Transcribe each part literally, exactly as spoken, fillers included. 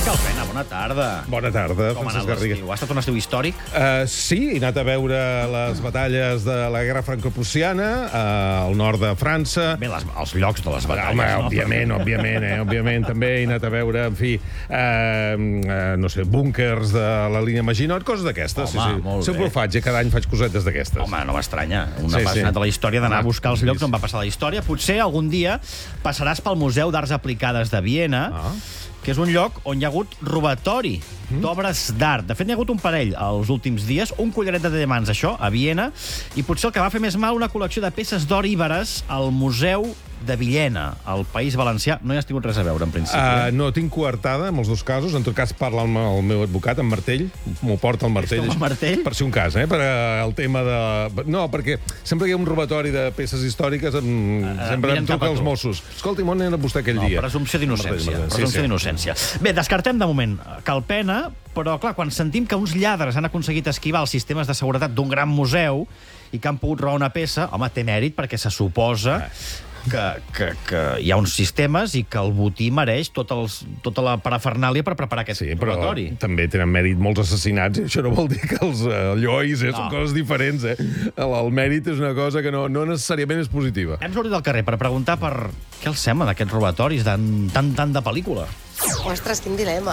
Calpena, bona tarda. Bona tarda, Com ha Francesc anat Garriga. l'estiu? Ha estat un estiu històric? Uh, sí, he anat a veure les batalles de la Guerra Franco-Prussiana uh, al nord de França. Bé, les, els llocs de les batalles, Home, no? òbviament, òbviament, eh? òbviament. També he anat a veure, en fi, uh, uh, no sé, búnkers de la línia Maginot, coses d'aquestes. Home, sí, sí. molt Sempre bé. ho faig, eh? Cada any faig cosetes d'aquestes. Home, no m'estranya. Una Sí, apassionat sí. de la història d'anar a buscar els llocs Sí. on va passar la història. Potser algun dia passaràs pel Museu d'Arts Aplicades de Viena, Ah. que és un lloc on hi ha hagut robatori mm. d'obres d'art. De fet, n'hi ha hagut un parell els últims dies, un collaret de diamants, això, a Viena, i potser el que va fer més mal, una col·lecció de peces d'or íberes al Museu de Villena, al País Valencià. No hi has tingut res a veure, en principi. Uh, Eh? no, tinc coartada, en els dos casos. En tot cas, parla amb el meu advocat, en Martell. M'ho porta el Martell. com el Martell? Per si un cas, eh? Per uh, el tema de... No, perquè sempre que hi ha un robatori de peces històriques, em... Uh, sempre miren em cap truca a els tu. Mossos. Escolti'm, on era vostè aquell No, dia? presumpció d'innocència. Martell, sí, Presumpció sí. d'innocència. Bé, descartem de moment Calpena, però, clar, quan sentim que uns lladres han aconseguit esquivar els sistemes de seguretat d'un gran museu i que han pogut robar una peça, home, té mèrit, perquè se suposa que, que, que hi ha uns sistemes i que el botí mereix tot els, tota la parafernàlia per preparar aquest Sí, però robatori. també tenen mèrit molts assassinats, i això no vol dir que els uh, llois eh, No. són coses diferents. Eh? El, el mèrit és una cosa que no, no necessàriament és positiva. Hem sortit al carrer per preguntar per què els sembla d'aquests robatoris tan, tan, tan de pel·lícula. Ostres, quin dilema.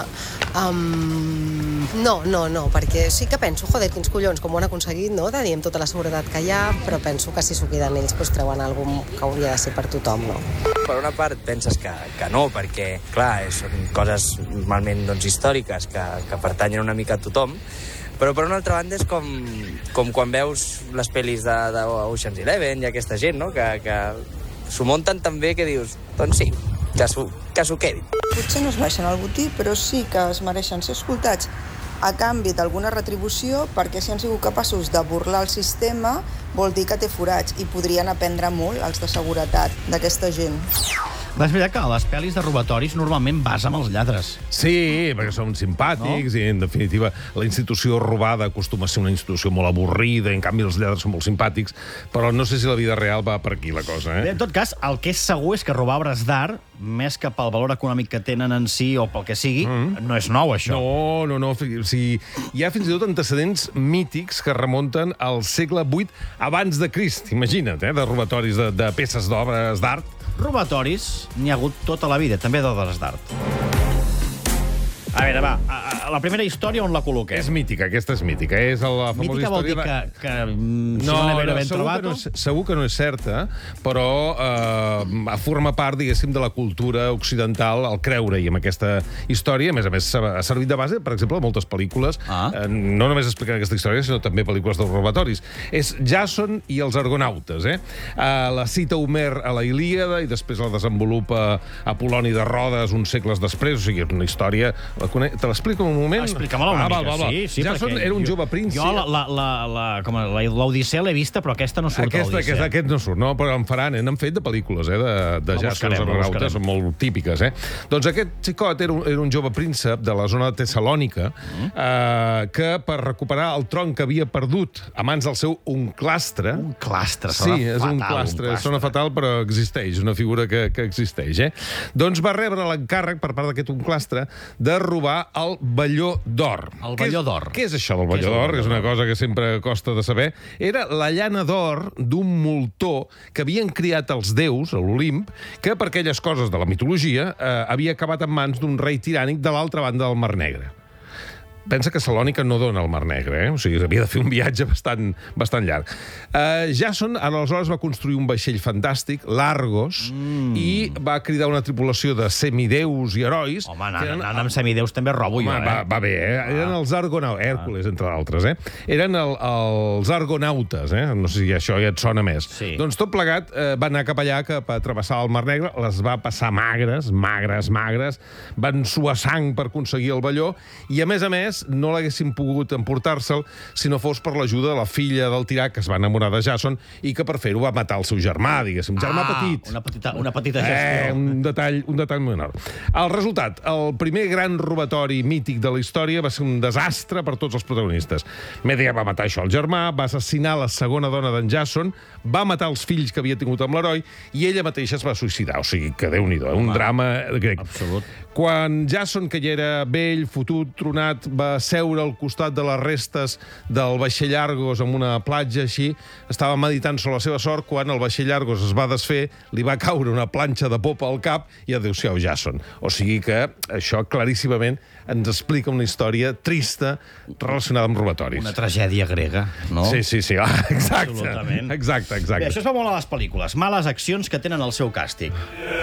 Um, no, no, no, perquè sí que penso, joder, quins collons, com ho han aconseguit, no?, de dir amb tota la seguretat que hi ha, però penso que si s'ho queden ells, doncs treuen alguna cosa que hauria de ser per tothom, no? Per una part penses que, que no, perquè, clar, són coses normalment doncs, històriques que, que pertanyen una mica a tothom, però per una altra banda és com, com quan veus les pel·lis de, de Ocean's Eleven i aquesta gent, no?, que, que s'ho munten tan bé que dius, doncs sí, que s'ho que s'ho quedin. Potser no es baixen al botí, però sí que es mereixen ser escoltats a canvi d'alguna retribució, perquè si han sigut capaços de burlar el sistema vol dir que té forats i podrien aprendre molt els de seguretat d'aquesta gent. És veritat que a les pel·lis de robatoris normalment vas amb els lladres. Sí, perquè són simpàtics, no? I en definitiva la institució robada acostuma a ser una institució molt avorrida, i en canvi els lladres són molt simpàtics, però no sé si la vida real va per aquí la cosa, eh? Bé, en tot cas, el que és segur és que robar obres d'art, més que pel valor econòmic que tenen en si o pel que sigui, mm. no és nou, això. No, no, no. O sigui, hi ha fins i tot antecedents mítics que remunten al segle vuit abans de Crist, imagina't, eh, de robatoris de, de peces d'obres d'art. Robatoris n'hi ha hagut tota la vida, també d'obres d'art. A veure, va, a, a, la primera història on la col·loquem? És mítica, aquesta és mítica. És la famosa Mítica vol dir història que, que mm, si No, no, no, ben segur, trobat... que no, és- segur que no és certa, però eh, forma part, diguéssim, de la cultura occidental el creure-hi amb aquesta història. A més a més, s'ha- ha servit de base, per exemple, a moltes pel·lícules. Ah. Eh, no només expliquen aquesta història, sinó també pel·lícules dels robatoris. És Jason i els argonautes, eh? Eh, la cita Homer a la Ilíada i després la desenvolupa Apol·loni de Rodes uns segles després. O sigui, és una història... La cone... Te l'explico un moment? Explica-me-la una ah, mica. val, val, val. Sí, sí, Jason perquè era un jo- jove príncep. Jo la, la, la, la, com a- la, l'Odissea l'he vista, però aquesta no surt Aquesta, a l'Odissea. aquest, aquest no surt, no, però en faran, eh? N'han fet de pel·lícules, eh, de, de La Jason i els buscarem, la argonautes, buscarem. són molt típiques, eh? Doncs aquest xicot era un, era un jove príncep de la zona de Tessalònica mm. eh, que, per recuperar el tron que havia perdut a mans del seu onclastre... Un clastre, Sí, sona és fatal, un clastre, un clastre. sona fatal, però existeix, una figura que, que existeix, eh? Doncs va rebre l'encàrrec per part d'aquest onclastre de robar el velló d'or. El Què és- velló d'or. Què és això del Què és velló el d'or? velló És una d'or? cosa que sempre costa de saber. Era la llana d'or d'un moltó que havien criat els déus, a l'Olimp, que per aquelles coses de la mitologia eh, havia acabat en mans d'un rei tirànic de l'altra banda del Mar Negre. Pensa que Salònica no dona al Mar Negre, eh? O sigui, havia de fer un viatge bastant, bastant llarg. Uh, Jason, aleshores, va construir un vaixell fantàstic, l'Argos, mm. i va cridar una tripulació de semideus i herois. Home, anant, que eren- anant amb semideus també robo jo, Home, eh? va, va bé, eh? Eren els argonautes, Hèrcules, entre d'altres, eh? Eren el, els argonautes, eh? No sé si això ja et sona més. Sí. Doncs tot plegat eh, va anar cap allà, cap a travessar el Mar Negre, les va passar magres, magres, magres, van suar sang per aconseguir el velló, i a més a més no l'haguessin pogut emportar-se'l si no fos per l'ajuda de la filla del tirà, que es va enamorar de Jason, i que per fer-ho va matar el seu germà, diguéssim, germà Ah, petit. Una petita, una petita Eh, gestió. un detall, un detall menor. El resultat, el primer gran robatori mític de la història va ser un desastre per tots els protagonistes. Medea va matar això al germà, va assassinar la segona dona d'en Jason, va matar els fills que havia tingut amb l'heroi i ella mateixa es va suïcidar. O sigui, que Déu-n'hi-do, un drama grec. Absolut. Quan Jason, que ja era vell, fotut, tronat, va seure al costat de les restes del vaixell Argos en una platja així, estava meditant sobre la seva sort quan el vaixell Argos es va desfer, li va caure una planxa de popa al cap i adéu-siau Jason. O sigui que això claríssimament ens explica una història trista relacionada amb robatoris. Una tragèdia grega, no? Sí, sí, sí, ah, exacte. Absolutament. Exacte, exacte. Bé, això es fa molt a les pel·lícules. Males accions que tenen el seu càstig.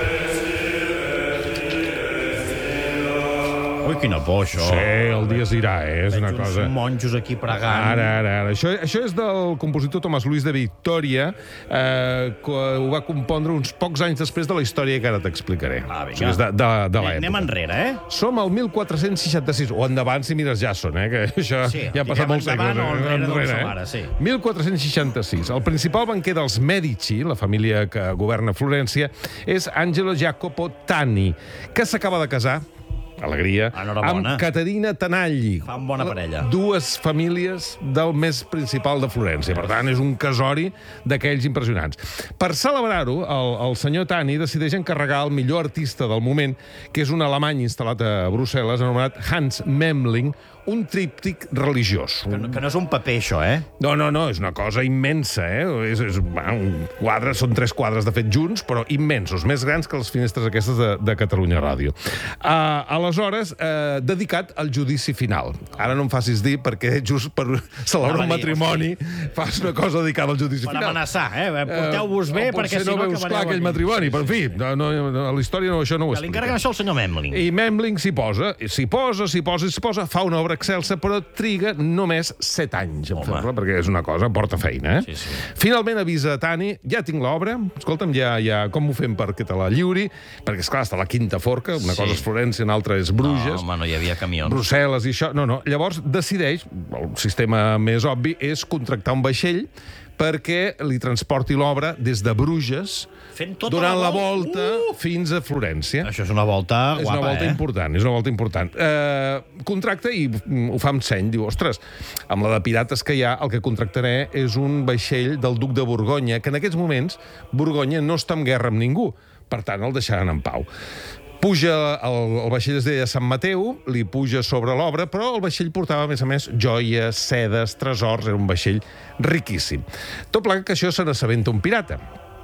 Ui, quina por, això. Sí, el dia es dirà, eh? És una Veig cosa... uns monjos aquí pregant. Ara, ara, ara. Això, això és del compositor Tomàs Luis de Victòria, eh, que ho va compondre uns pocs anys després de la història que ara t'explicaré. Ah, vinga. O sigui, és de, de, de l'època. Anem enrere, eh? Som al mil quatre-cents seixanta-sis, o endavant si mires Jason, eh? Que això Sí, ja ha passat molts segles. endavant o enrere d'on eh? som ara, sí. mil quatre-cents seixanta-sis. El principal banquer dels Medici, la família que governa Florència, és Angelo Jacopo Tani, que s'acaba de casar, alegria, Enhorabona. amb Caterina Tanagli. Fan bona parella. Dues famílies del més principal de Florència. Per tant, és un casori d'aquells impressionants. Per celebrar-ho, el, el senyor Tani decideix encarregar el millor artista del moment, que és un alemany instal·lat a Brussel·les, anomenat Hans Memling, un tríptic religiós. Que no, que no és un paper, això, eh? No, no, no, és una cosa immensa, eh? És, és, va, un quadre, són tres quadres, de fet, junts, però immensos, més grans que les finestres aquestes de, de Catalunya Ràdio. Uh, aleshores, uh, dedicat al judici final. Ara no em facis dir perquè just per celebrar un matrimoni fas una cosa dedicada al judici Per final. amenaçar, eh? Porteu-vos bé, uh, perquè si no no veus acabareu clar aquell aquí. matrimoni, però en fi, no, no, no, a la història no, això no ho Que li explica. encarreguen això al senyor Memling. I Memling s'hi posa, s'hi posa, s'hi posa, s'hi posa, fa una obra excelsa, però triga només set anys en fer-la, perquè és una cosa, porta feina, eh? Sí, sí. Finalment avisa Tani, ja tinc l'obra, escolta'm, ja, ja, com ho fem perquè te la lliuri? Perquè, esclar, està a la Quinta Forca, una Sí. cosa és Florència, una altra és Bruges, No, home, no hi havia camions. Brussel·les i això... No, no, llavors decideix, el sistema més obvi és contractar un vaixell perquè li transporti l'obra des de Bruges Fent tota durant la la volta. volta fins a Florència. Això és una volta És guapa, una volta eh? important, és una volta important. Eh, contracta i ho fa amb seny. Diu, ostres, amb la de pirates que hi ha, el que contractaré és un vaixell del duc de Borgonya, que en aquests moments Borgonya no està en guerra amb ningú. Per tant, el deixaran en pau. Puja, el, el vaixell es deia Sant Mateu, li puja sobre l'obra, però el vaixell portava, a més a més, joies, sedes, tresors, era un vaixell riquíssim. Tot plegat que això se n'assabenta un pirata.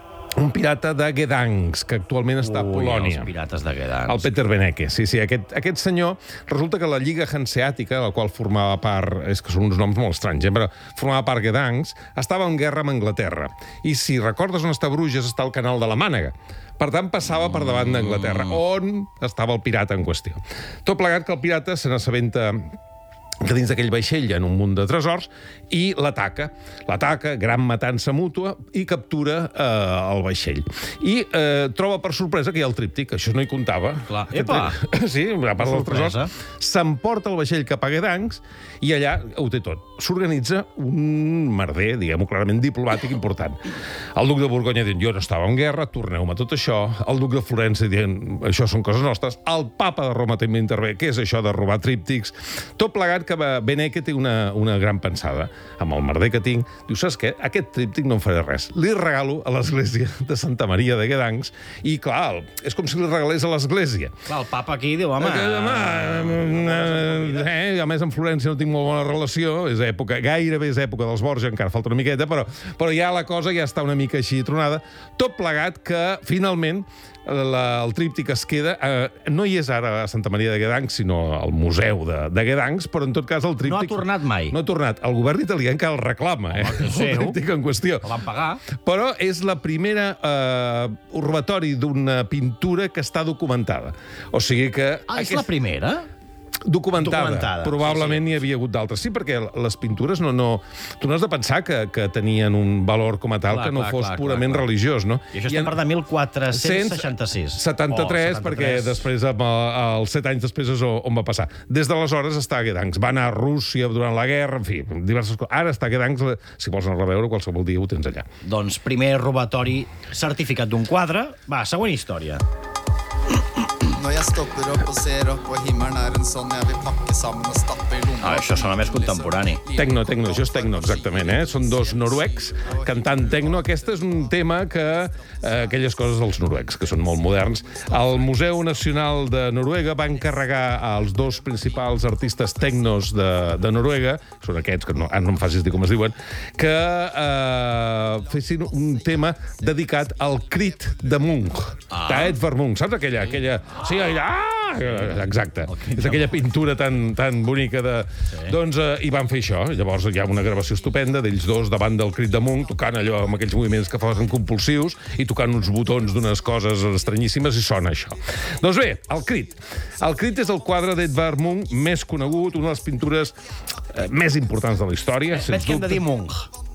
Un pirata de Gdansk, que actualment està a Ui, Polònia. els pirates de Gdansk. El Peter Beneke, sí, sí. Aquest, aquest senyor, resulta que la Lliga Hanseàtica, la qual formava part, és que són uns noms molt estranys, eh, però formava part Gdansk, estava en guerra amb Anglaterra. I si recordes on està Bruges, està el canal de la Mànega. Per tant, passava per davant d'Anglaterra, on estava el pirata en qüestió. Tot plegat que el pirata se n'assabenta que dins d'aquell vaixell hi ha un munt de tresors i l'ataca. L'ataca, gran matança mútua, i captura eh, el vaixell. I eh, troba per sorpresa que hi ha el tríptic, això no hi comptava. Clar. Aquest Epa! tríptic- Sí, a part dels Sorpresa. tresors, s'emporta el vaixell cap a Gdansk i allà ho té tot. S'organitza un merder, diguem-ho clarament, diplomàtic important. El duc de Borgonya dient, jo no estava en guerra, torneu-me tot això. El duc de Florència dient, això són coses nostres. El papa de Roma també intervé, què és això de robar tríptics? Tot plegat que Beneke té una, una gran pensada. Amb el merder que tinc, diu, saps què? Aquest tríptic no em faré res. Li regalo a l'església de Santa Maria de Gdansk i, clar, és com si li regalés a l'església. Clar, el papa aquí diu, home... Que, home, eh, a més, amb Florència no tinc molt bona relació, és època, gairebé és època dels Borja, encara falta una miqueta, però, però ja la cosa ja està una mica així tronada. Tot plegat que, finalment, la, el tríptic es queda... Eh, no hi és ara a Santa Maria de Gdansk, sinó al museu de, de Gdansk, però en tot cas el tríptic... No ha tornat mai. No ha tornat. El govern italià encara el reclama, eh? Home, que El seu. tríptic en qüestió. El van pagar. Però és la primera eh, robatori d'una pintura que està documentada. O sigui que... Ah, és la primera? Documentada. Documentada, Probablement sí, sí. n'hi havia hagut d'altres. Sí, perquè les pintures no, no... Tu no has de pensar que, que tenien un valor com a tal Clar, que no clar, fos clar, purament clar, clar. religiós, no? I això estem parlant de mil quatre-cents seixanta-sis. setanta-tres, Oh, perquè després, amb el- els set anys després, és on va passar. Des d'aleshores està a Gdansk. Va anar a Rússia durant la guerra, en fi, diverses coses. Ara està a Gdansk, si vols anar a reveure, qualsevol dia ho tens allà. Doncs primer robatori certificat d'un quadre. Va, següent història. Når jeg stopper opp og ser opp, og himmelen er en sånn jeg vil pakke sammen og stappe i lomma. Ah, això sona més contemporani. Tecno, tecno, això és tecno, exactament, eh? Són dos noruecs cantant tecno. Aquest és un tema que... Eh, aquelles coses dels noruecs, que són molt moderns. El Museu Nacional de Noruega va encarregar als dos principals artistes tecnos de, de Noruega, són aquests, que no, ah, no em facis dir com es diuen, que eh, fessin un tema dedicat al crit de Munch, ah. d'Edvard Munch. Saps aquella? aquella sí, aquella... Ah! Exacte. És aquella pintura tan, tan bonica de... Sí. Doncs eh, hi van fer això. Llavors hi ha una gravació estupenda d'ells dos davant del crit de Munch, tocant allò amb aquells moviments que fan compulsius i tocant uns botons d'unes coses estranyíssimes i sona això. Doncs bé, el crit. El crit és el quadre d'Edvard Munch més conegut, una de les pintures eh, més importants de la història. Veig que hem de dir Munch.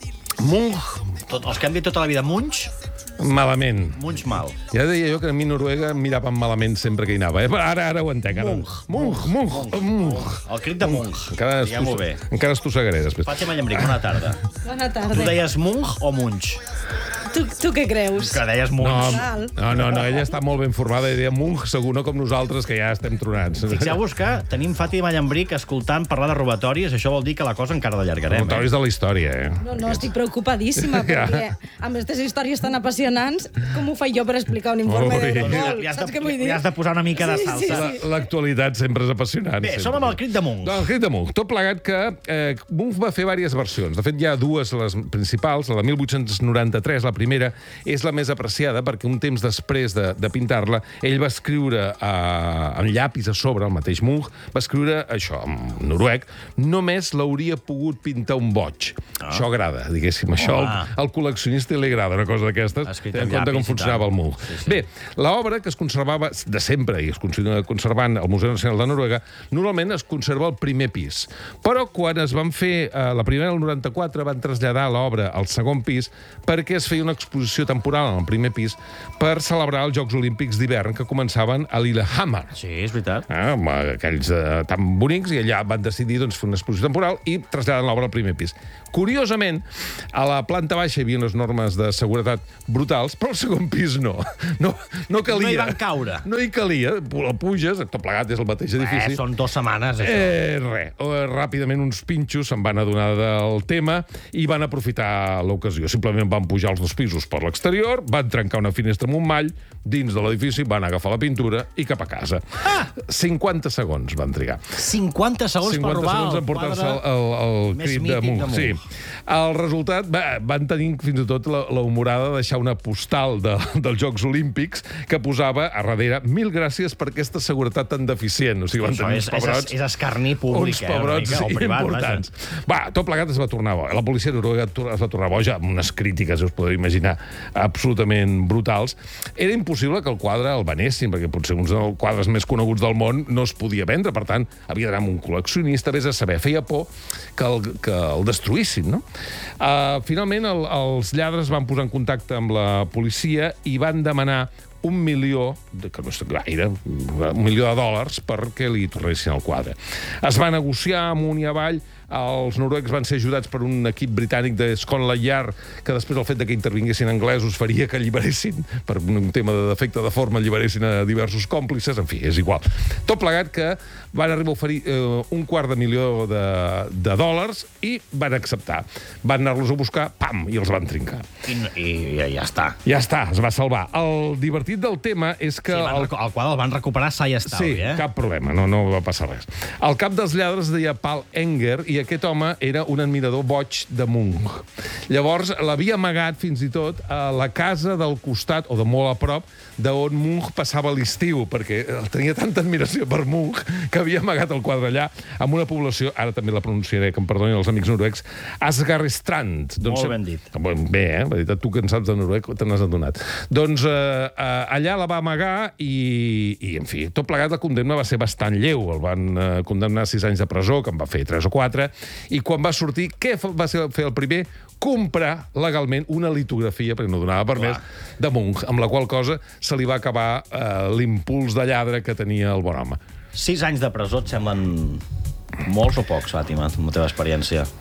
Munch. Tot, els que hem dit tota la vida Munch... Malament. Munch mal. Ja deia jo que a mi Noruega em miraven malament sempre que hi anava. Eh? Ara, ara ho entenc. Ara... Munch. Munch, Munch, Munch. El crit de Munch. Encara diguem-ho bé. Encara estossegaré després. Fàtima Llambric, bona tarda. Bona tarda. Tu deies Munch o Munch? Tu, tu què creus? Que deies Munch. No, no, no, no, ella està molt ben formada i deia Munch, segur, no com nosaltres, que ja estem tronats. Fixeu-vos que tenim Fàtima Llambric escoltant parlar de robatoris, això vol dir que la cosa encara l'allargarem. Robatoris eh? de la història, eh? No, no, estic preocupadíssima, perquè amb aquestes històries tan apassionants, com ho faig jo per explicar un informe Ui. de Li futbol? has, Saps de, què vull dir? li has de posar una mica de Sí, sí, salsa. sí. L'actualitat sempre és apassionant. Bé, sempre. som amb el crit de Munch. No, el crit de Munch. Tot plegat que eh, Munch va fer diverses versions. De fet, hi ha dues, les principals. La de mil vuit-cents noranta-tres, la primera, és la més apreciada perquè un temps després de, de pintar-la, ell va escriure eh, amb llapis a sobre, el mateix Munch, va escriure això, en noruec, només l'hauria pogut pintar un boig. Ah. Això agrada, diguéssim. Això al, al col·leccionista li agrada, una cosa d'aquestes. Escrit Ten en amb compte com llapis i funcionava tal. el Munch. Sí, sí. Bé, l'obra que es conservava de sempre i es continua conservant al Museu Nacional de Noruega, normalment es conserva al primer pis. Però quan es van fer eh, la primera, el noranta-quatre, van traslladar l'obra al segon pis perquè es feia una exposició temporal en el primer pis per celebrar els Jocs Olímpics d'hivern que començaven a Lillehammer. Sí, és veritat. Ah, amb aquells eh, tan bonics, i allà van decidir doncs, fer una exposició temporal i traslladen l'obra al primer pis. Curiosament, a la planta baixa hi havia unes normes de seguretat brutals, però al segon pis no. No, no calia. No hi van caure. No hi calia. El puges, tot plegat, és el mateix edifici. Eh, són dues setmanes, això. Eh, res. Eh, ràpidament uns pinxos se'n van adonar del tema i van aprofitar l'ocasió. Simplement van pujar els dos pisos per l'exterior, van trencar una finestra amb un mall, dins de l'edifici van agafar la pintura i cap a casa. Ah! cinquanta segons van trigar. cinquanta segons per robar segons en el portar-se el, quadre el, el més crit de mític Munch. de Munch. Sí. El resultat, va, van tenir fins i tot la, la humorada de deixar una postal de, dels Jocs Olímpics que posava a darrere mil gràcies per aquesta seguretat tan deficient. O sigui, van Això tenir és, uns pebrots... és, és escarnir públic, uns eh? pebrots Mica, o privat, importants. vaja. Va, tot plegat es va tornar boja. La policia noruega es va tornar boja amb unes crítiques, us podeu imaginar, absolutament brutals. Era impossible que el quadre el venessin, perquè potser uns dels quadres més coneguts del món no es podia vendre, per tant, havia d'anar amb un col·leccionista, vés a saber, feia por que el, que el destruïssin, no? Uh, finalment, el, els lladres van posar en contacte amb la policia i van demanar un milió, que no és gaire, un milió de dòlars perquè li tornessin el quadre. Es va negociar amunt i avall, els noruecs van ser ajudats per un equip britànic de Scotland Yard, que després el fet de que intervinguessin anglesos faria que alliberessin, per un tema de defecte de forma, alliberessin a diversos còmplices, en fi, és igual. Tot plegat que van arribar a oferir eh, un quart de milió de, de dòlars i van acceptar. Van anar-los a buscar, pam, i els van trincar. I, i, i ja està. Ja està, es va salvar. El divertit del tema és que... Sí, van, el... el quadre el van recuperar sa i estalvi, sí, eh? cap problema, no, no va passar res. El cap dels lladres es deia Paul Enger i aquest home era un admirador boig de Munch. Llavors l'havia amagat fins i tot a la casa del costat, o de molt a prop, d'on Munch passava l'estiu, perquè tenia tanta admiració per Munch que havia amagat el quadre allà, amb una població, ara també la pronunciaré, que em perdonin els amics noruecs, Asgarstrand. Doncs, molt ben dit. Bé, eh? Va dir, tu que en saps de noruec, te n'has adonat. Doncs eh, eh, allà la va amagar i, i, en fi, tot plegat la condemna va ser bastant lleu. El van eh, condemnar a sis anys de presó, que en va fer tres o quatre, i quan va sortir, què va ser fer el primer? Comprar legalment una litografia, perquè no donava permès, de Munch, amb la qual cosa se li va acabar eh, l'impuls de lladre que tenia el bon home. Sis anys de presó et semblen molts o pocs, Fàtima, amb la teva experiència?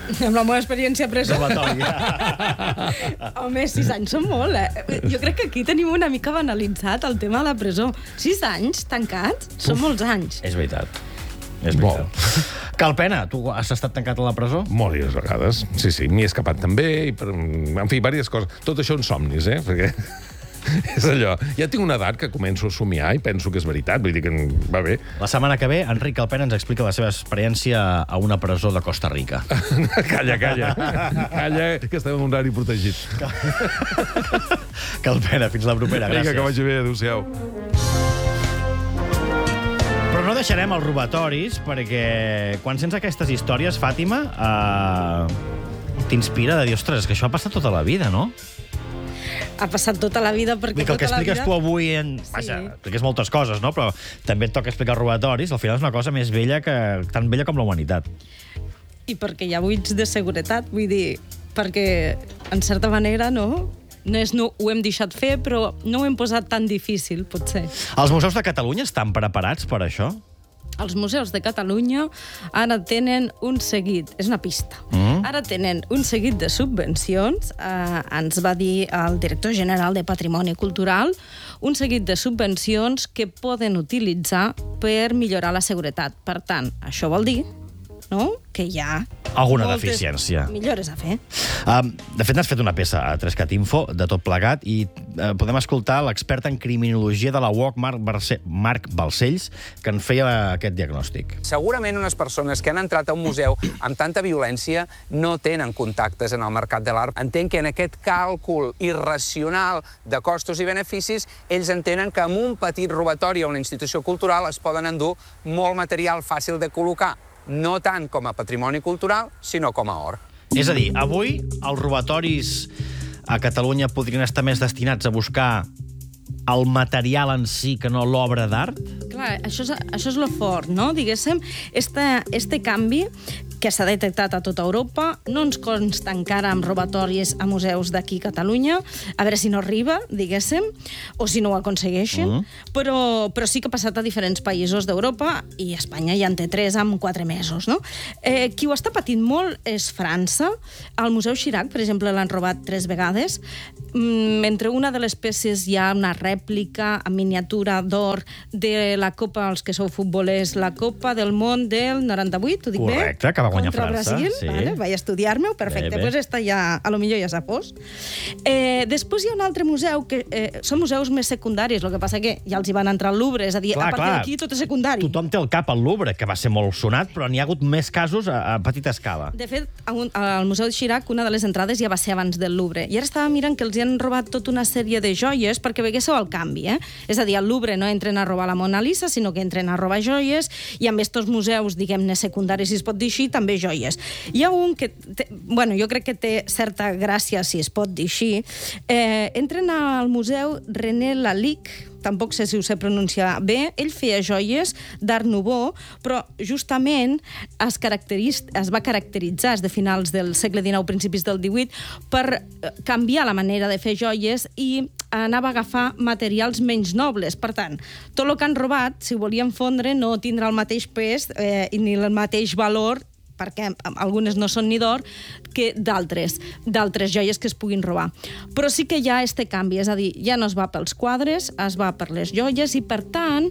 Amb la meva experiència a presó. Robatori. Home, sis anys són molt, eh? Jo crec que aquí tenim una mica banalitzat el tema de la presó. Sis anys tancats són molts anys. És veritat. És veritat. Calpena, tu has estat tancat a la presó? Moltes vegades. Sí, sí, m'hi he escapat també. I, per, en fi, diverses coses. Tot això en somnis, eh? Perquè és allò. Ja tinc una edat que començo a somiar i penso que és veritat. Vull dir que va bé. La setmana que ve, Enric Calpena ens explica la seva experiència a una presó de Costa Rica. Calla, calla. Calla, que estem en un horari protegit. Calpena, fins la propera. Gràcies. Vinga, que vagi bé. Adéu-siau. Però no deixarem els robatoris, perquè quan sents aquestes històries, Fàtima, eh, t'inspira de dir, ostres, és que això ha passat tota la vida, no? Ha passat tota la vida perquè Vull que el que tota la expliques vida... tu avui... En... Sí. Vaja, expliques moltes coses, no? Però també et toca explicar els robatoris. Al final és una cosa més vella que... tan vella com la humanitat. I perquè hi ha buits de seguretat, vull dir, perquè, en certa manera, no... No és no ho hem deixat fer, però no ho hem posat tan difícil, potser. Els museus de Catalunya estan preparats per això? Els museus de Catalunya ara tenen un seguit, és una pista, mm. ara tenen un seguit de subvencions, eh, ens va dir el director general de Patrimoni Cultural, un seguit de subvencions que poden utilitzar per millorar la seguretat. Per tant, això vol dir, no?, que hi ha alguna moltes deficiència. Millores a fer. Um, de fet, n'has fet una peça a tres cat info de tot plegat i uh, podem escoltar l'expert en criminologia de la U O C, Marc, Barce Marc Balcells, que en feia aquest diagnòstic. Segurament unes persones que han entrat a un museu amb tanta violència no tenen contactes en el mercat de l'art. Entenc que en aquest càlcul irracional de costos i beneficis ells entenen que amb un petit robatori a una institució cultural es poden endur molt material fàcil de col·locar. No tant com a patrimoni cultural, sinó com a or. És a dir, avui els robatoris a Catalunya podrien estar més destinats a buscar el material en si que no l'obra d'art? Clar, això és, això és lo fort, no? Diguéssim, este, este canvi que s'ha detectat a tota Europa, no ens consta encara amb robatoris a museus d'aquí a Catalunya, a veure si no arriba, diguéssim, o si no ho aconsegueixen, mm. però, però sí que ha passat a diferents països d'Europa, i Espanya ja en té tres amb quatre mesos, no? Eh, qui ho està patint molt és França. Al Museu Chirac, per exemple, l'han robat tres vegades. Mm, entre una de les peces hi ha una rèplica en miniatura d'or de la Copa, els que sou futbolers, la Copa del Món del noranta-vuit, ho dic bé? Correcte, que va guanyar Contra França. Brasil, Sí. vale, vaig estudiar-me-ho, perfecte, doncs pues esta ja, a lo millor ja s'ha fos. Eh, després hi ha un altre museu, que eh, són museus més secundaris, el que passa que ja els hi van entrar al Louvre, és a dir, Clar, a partir clar. d'aquí tot és secundari. Tothom té el cap al Louvre, que va ser molt sonat, però n'hi ha hagut més casos a, a petita escala. De fet, a un- al Museu de Chirac, una de les entrades ja va ser abans del Louvre. I ara estava mirant que els hi han robat tota una sèrie de joies perquè veiéssiu el canvi, eh? És a dir, al Louvre no entren a robar la Mona Lisa, sinó que entren a robar joies, i amb estos museus, diguem-ne, secundaris, si es pot dir així, també joies. Hi ha un que, té, bueno, jo crec que té certa gràcia, si es pot dir així. Eh, entren al museu René Lalique, tampoc sé si ho sé pronunciar bé, ell feia joies d'Art Nouveau, però justament es, es va caracteritzar des de finals del segle dinou, principis del divuit, per canviar la manera de fer joies i anava a agafar materials menys nobles. Per tant, tot el que han robat, si ho volien fondre, no tindrà el mateix pes eh, ni el mateix valor, perquè algunes no són ni d'or, que d'altres, d'altres joies que es puguin robar. Però sí que hi ha este canvi, és a dir, ja no es va pels quadres, es va per les joies i, per tant,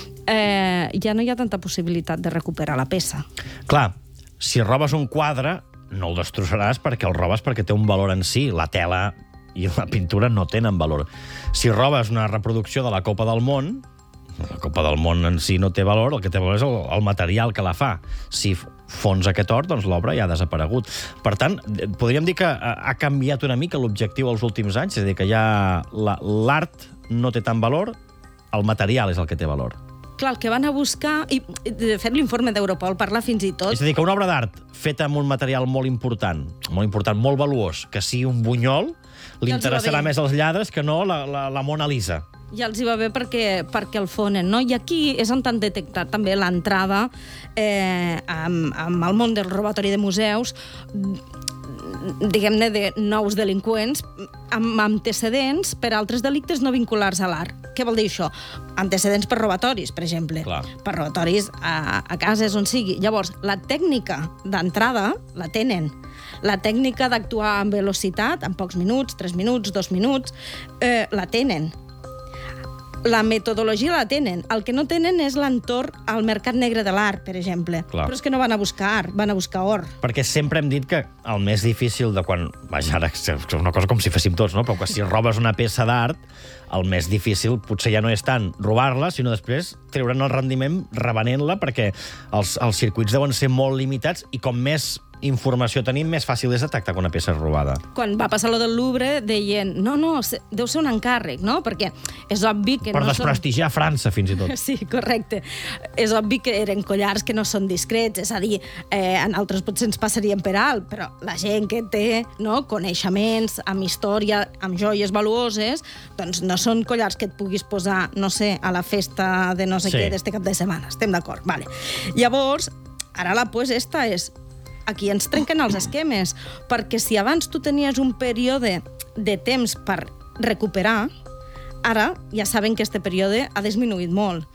eh, ja no hi ha tanta possibilitat de recuperar la peça. Clar, si robes un quadre, no el destrossaràs perquè el robes perquè té un valor en si. La tela i la pintura no tenen valor. Si robes una reproducció de la Copa del Món, la Copa del Món en si no té valor, el que té valor és el, el material que la fa. Si fons aquest or, doncs l'obra ja ha desaparegut. Per tant, podríem dir que ha canviat una mica l'objectiu als últims anys, és a dir, que ja l'art no té tant valor, el material és el que té valor. Clar, el que van a buscar, i de fet l'informe d'Europol parla fins i tot... És a dir, que una obra d'art feta amb un material molt important, molt important, molt valuós, que sigui un bunyol, li Ja els hi va interessarà bé. més als lladres que no la, la, la Mona Lisa. Ja els hi va bé perquè, perquè el fonen, no? I aquí és on han detectat també l'entrada eh, amb, amb el món del robatori de museus, diguem-ne, de nous delinqüents amb antecedents per altres delictes no vinculars a l'art. Què vol dir això? Antecedents per robatoris, per exemple. Clar. Per robatoris a, a cases on sigui. Llavors, la tècnica d'entrada la tenen. la tècnica d'actuar amb velocitat, en pocs minuts, tres minuts, dos minuts, eh, la tenen. La metodologia la tenen. El que no tenen és l'entorn al mercat negre de l'art, per exemple. Clar. Però és que no van a buscar art, van a buscar or. Perquè sempre hem dit que el més difícil de quan... Vaja, ara és una cosa com si féssim tots, no? Però que si robes una peça d'art, el més difícil potser ja no és tant robar-la, sinó després treure'n el rendiment revenent-la, perquè els, els circuits deuen ser molt limitats i com més informació tenim, més fàcil és detectar que una peça és robada. Quan va passar lo del Louvre, deien, no, no, deu ser un encàrrec, no? Perquè és obvi que per no desprestigiar són... França, fins i tot. Sí, correcte. És obvi que eren collars que no són discrets, és a dir, eh, en altres potser ens passarien per alt, però la gent que té, no, coneixements, amb història, amb joies valuoses, doncs no són collars que et puguis posar, no sé, a la festa de no sé Sí. què d'este cap de setmana. Estem d'acord, vale. Llavors, ara la pues esta és... Aquí ens trenquen els esquemes, perquè si abans tu tenies un període de temps per recuperar, ara ja saben que este període ha disminuït molt.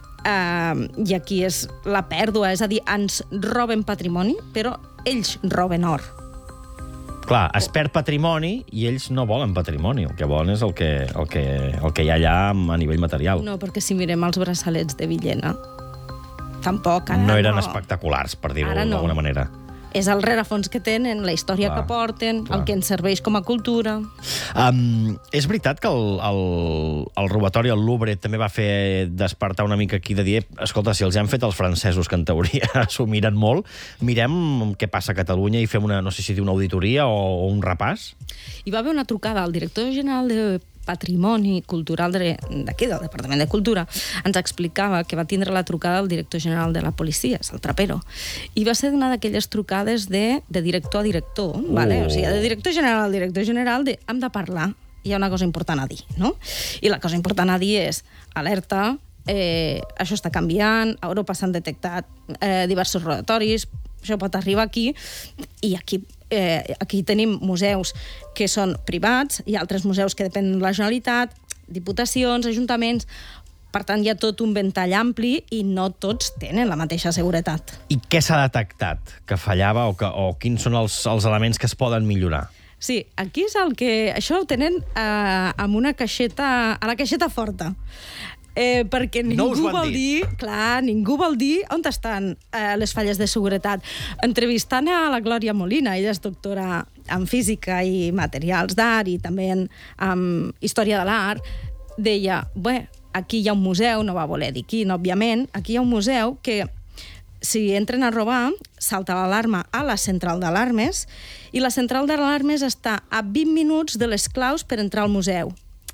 Uh, I aquí és la pèrdua, és a dir, ens roben patrimoni, però ells roben or. Clar, es perd patrimoni i ells no volen patrimoni. El que volen és el que, el que, el que hi ha allà a nivell material. No, perquè si mirem els braçalets de Villena, tampoc... Ara No eren no. espectaculars, per dir-ho Ara no. d'alguna manera. És el rerefons que tenen, la història Clar, que porten, clar. el que ens serveix com a cultura. Um, és veritat que el, el, el robatori al Louvre també va fer despertar una mica aquí de dir, escolta, si els han fet els francesos, que en teoria s'ho miren molt, mirem què passa a Catalunya i fem una, no sé si dir una auditoria o, o un repàs? Hi va haver una trucada al director general de Patrimoni Cultural d'aquí, del Departament de Cultura. Ens explicava que va tindre la trucada del director general de la policia, és el Trapero, i va ser una d'aquelles trucades de, de director a director, uh. vale? O sigui, de director general al director general, de, hem de parlar, hi ha una cosa important a dir, no? I la cosa important a dir és, alerta, eh, això està canviant, a Europa s'han detectat eh, diversos robatoris, això pot arribar aquí, i aquí eh, aquí tenim museus que són privats, hi ha altres museus que depenen de la Generalitat, diputacions, ajuntaments, per tant hi ha tot un ventall ampli i no tots tenen la mateixa seguretat. I què s'ha detectat que fallava o, que, o quins són els, els elements que es poden millorar? Sí, aquí és el que... Això ho tenen eh, amb una caixeta, a la caixeta forta. Eh, perquè ningú no vol dir... Clar, ningú vol dir on estan eh, les falles de seguretat. Entrevistant a la Glòria Molina, ella és doctora en física i materials d'art i també en, en història de l'art, deia, bé, aquí hi ha un museu, no va voler dir quin, òbviament, aquí hi ha un museu que si entren a robar, salta l'alarma a la central d'alarmes i la central d'alarmes està a vint minuts de les claus per entrar al museu.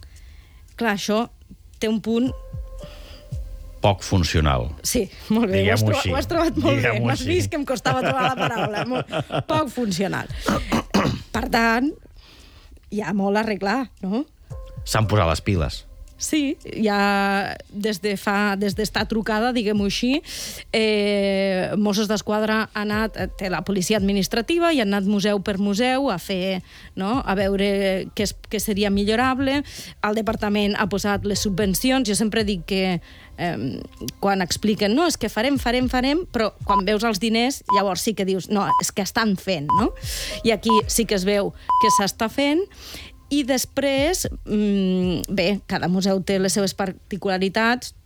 Clar, això té un punt... Poc funcional. Sí, molt bé, ho has, Diguem-ho trobat, així. ho has trobat molt bé. Diguem-ho M'has així. vist que em costava trobar la paraula. Molt, poc funcional. Per tant, hi ha molt a arreglar, no? S'han posat les piles. Sí, ja des de fa, des d'esta trucada, diguem-ho així, eh, Mossos d'Esquadra ha anat, té la policia administrativa i ha anat museu per museu a fer, no?, a veure què, és, què seria millorable. El departament ha posat les subvencions. Jo sempre dic que eh, quan expliquen, no, és que farem, farem, farem, però quan veus els diners, llavors sí que dius, no, és que estan fent, no? I aquí sí que es veu que s'està fent. I després, bé, cada museu té les seves particularitats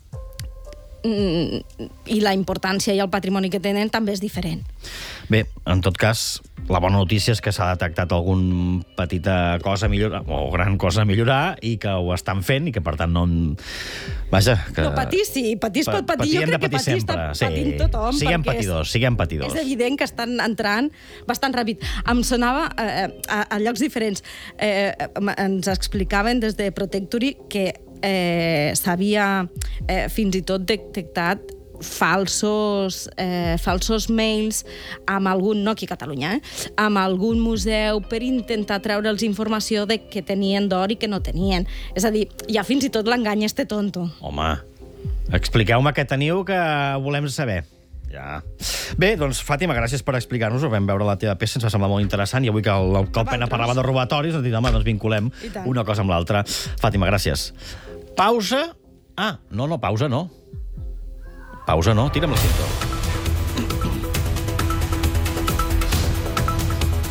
i la importància i el patrimoni que tenen també és diferent. Bé, en tot cas, la bona notícia és que s'ha detectat algun petita cosa a millorar, o gran cosa a millorar, i que ho estan fent, i que per tant no... Vaja, que... No, patir sí, patir es pot patir. Patir Jo hem de crec que patir patir està sempre. patint Sí. tothom. Siguem perquè patidors, és, siguem patidors. És evident que estan entrant bastant ràpid. Em sonava eh, a, a llocs diferents. Eh, ens explicaven des de Protectory que eh, s'havia eh, fins i tot detectat falsos, eh, falsos mails amb algun, no aquí a Catalunya, eh, amb algun museu per intentar treure'ls informació de que tenien d'or i que no tenien. És a dir, ja fins i tot l'engany este tonto. Home, expliqueu-me què teniu, que volem saber. Ja. Bé, doncs, Fàtima, gràcies per explicar-nos-ho. Vam veure la teva peça, ens va semblar molt interessant, i avui que el, el Calpena parlava de robatoris, ens dit, home, doncs vinculem una cosa amb l'altra. Fàtima, gràcies. Pausa? Ah, no, no, pausa no. Pausa no, tira'm el cinto.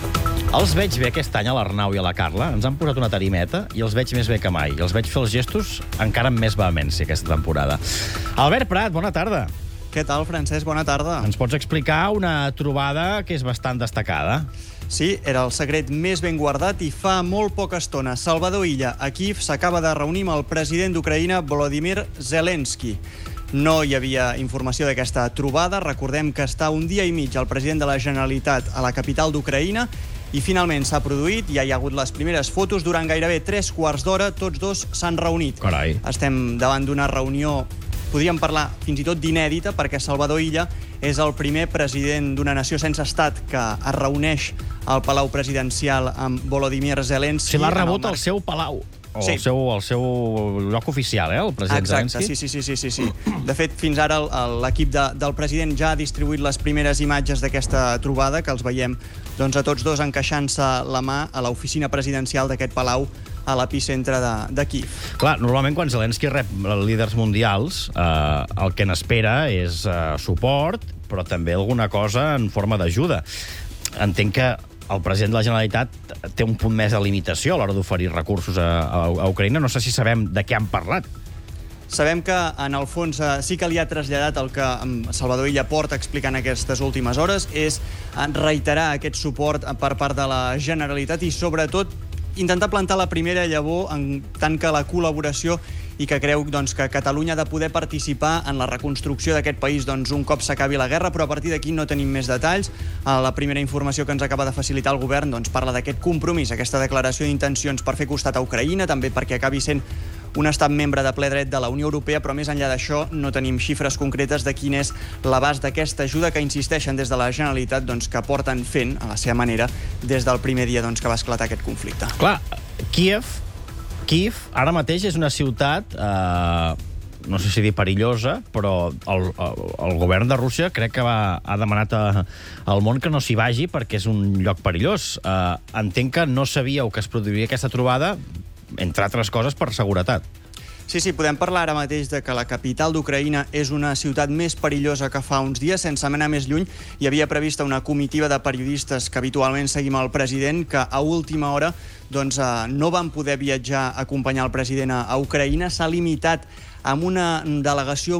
Els veig bé aquest any a l'Arnau i a la Carla. Ens han posat una tarimeta i els veig més bé que mai. I els veig fer els gestos encara amb més vehemència aquesta temporada. Albert Prat, bona tarda. Què tal, Francesc? Bona tarda. Ens pots explicar una trobada que és bastant destacada? Sí, era el secret més ben guardat i fa molt poca estona. Salvador Illa, a Kíev, s'acaba de reunir amb el president d'Ucraïna, Volodymyr Zelensky. No hi havia informació d'aquesta trobada. Recordem que està un dia i mig el president de la Generalitat a la capital d'Ucraïna i finalment s'ha produït, ja hi ha hagut les primeres fotos, durant gairebé tres quarts d'hora tots dos s'han reunit. Carai. Estem davant d'una reunió, podríem parlar fins i tot d'inèdita, perquè Salvador Illa és el primer president d'una nació sense estat que es reuneix al Palau Presidencial amb Volodymyr Zelensky. Si l'ha rebut al seu palau. O sí. el, seu, el seu lloc oficial, eh, el president Exacte, Zelensky? sí, sí, sí, sí, sí. De fet, fins ara l'equip de, del president ja ha distribuït les primeres imatges d'aquesta trobada, que els veiem doncs, a tots dos encaixant-se la mà a l'oficina presidencial d'aquest palau a l'epicentre de, de Kíev. Clar, normalment quan Zelensky rep líders mundials, eh, el que n'espera és eh, suport, però també alguna cosa en forma d'ajuda. Entenc que el president de la Generalitat té un punt més de limitació a l'hora d'oferir recursos a, a, a Ucraïna. No sé si sabem de què han parlat. Sabem que, en el fons, sí que li ha traslladat el que Salvador Illa porta explicant aquestes últimes hores, és reiterar aquest suport per part de la Generalitat i, sobretot, intentar plantar la primera llavor en tant que la col·laboració i que creu doncs, que Catalunya ha de poder participar en la reconstrucció d'aquest país doncs, un cop s'acabi la guerra, però a partir d'aquí no tenim més detalls. La primera informació que ens acaba de facilitar el govern doncs, parla d'aquest compromís, aquesta declaració d'intencions per fer costat a Ucraïna, també perquè acabi sent un estat membre de ple dret de la Unió Europea, però més enllà d'això no tenim xifres concretes de quin és l'abast d'aquesta ajuda que insisteixen des de la Generalitat doncs, que porten fent, a la seva manera, des del primer dia doncs, que va esclatar aquest conflicte. Clar, Kíev, Kíev ara mateix és una ciutat, eh, no sé si dir perillosa, però el, el, el govern de Rússia crec que va, ha demanat a, al món que no s'hi vagi perquè és un lloc perillós. Eh, entenc que no sabíeu que es produiria aquesta trobada, entre altres coses, per seguretat. Sí, sí, podem parlar ara mateix de que la capital d'Ucraïna és una ciutat més perillosa que fa uns dies. Sense anar més lluny, hi havia prevista una comitiva de periodistes que habitualment seguim el president, que a última hora doncs, eh, no van poder viatjar a acompanyar el president a, a Ucraïna. S'ha limitat amb una delegació